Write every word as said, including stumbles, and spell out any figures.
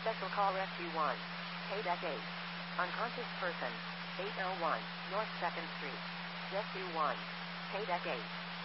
Special call Rescue one. Payback eight. Unconscious person. eight oh one North second Street. Rescue one. Payback eight.